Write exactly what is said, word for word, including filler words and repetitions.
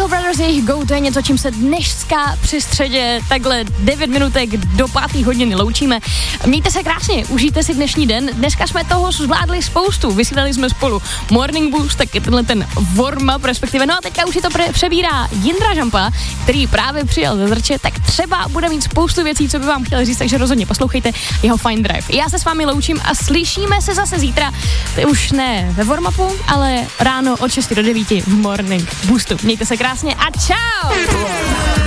Chemical Brothers, jejich Go, to je něco, čím se dneška při středě takhle devět minutek do pátý hodiny loučíme. Mějte se krásně, užijte si dnešní den. Dneska jsme toho zvládli spoustu, vysílali jsme spolu Morning Boost, tak je tenhle ten warm-up, respektive. No a teďka už si to pre- přebírá Jindra Žampa, který právě přijel ze Zrče, tak třeba bude mít spoustu věcí, co by vám chtěl říct, takže rozhodně poslouchejte jeho Fine Drive. Já se s vámi loučím a slyšíme se zase zítra, už ne ve warm-upu, ale ráno od šesti do devíti v Morning Boostu. Mějte se krásně a čau!